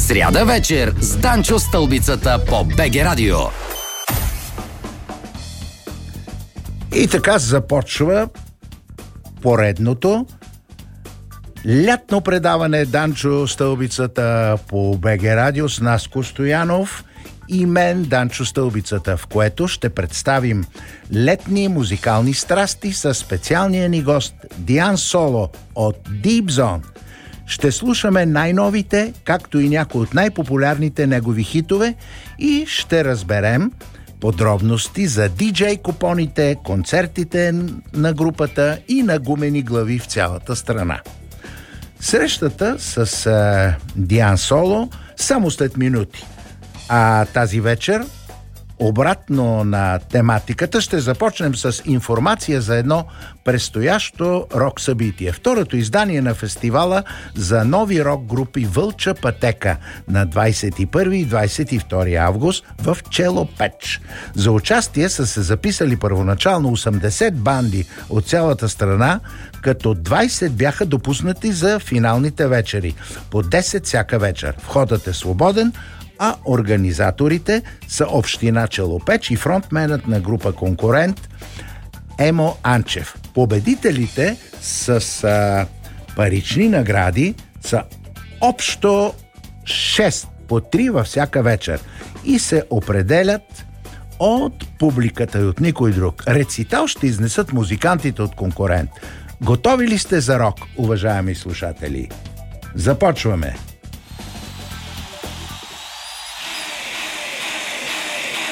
Сряда вечер с Данчо Стълбицата по БГ Радио. И така започва поредното лятно предаване Данчо Стълбицата по БГ Радио с Наско Стоянов и мен, Данчо Стълбицата, в което ще представим летни музикални страсти с специалния ни гост Диан Соло от Deep Zone. Ще слушаме най-новите, както и някои от най-популярните негови хитове и ще разберем подробности за диджей купоните, концертите на групата и на гумени глави в цялата страна. Срещата с Диан Соло само след минути. А тази вечер, обратно на тематиката, ще започнем с информация за едно предстоящо рок събитие. Второто издание на фестивала за нови рок групи Вълча пътека на 21 и 22 август в Чело Печ. За участие са се записали първоначално 80 банди от цялата страна, като 20 бяха допуснати за финалните вечери. По 10 всяка вечер. Входът е свободен, а организаторите са община Челопеч и фронтменът на група конкурент Емо Анчев. Победителите с парични награди са общо 6, по 3 във всяка вечер и се определят от публиката и от никой друг. Рецитал ще изнесат музикантите от конкурент. Готови ли сте за рок, уважаеми слушатели? Започваме!